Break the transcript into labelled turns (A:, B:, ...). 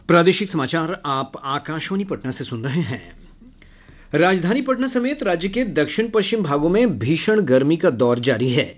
A: प्रादेशिक समाचार आप आकाशवाणी पटना से सुन रहे हैं। राजधानी पटना समेत राज्य के दक्षिण पश्चिम भागों में भीषण गर्मी का दौर जारी है।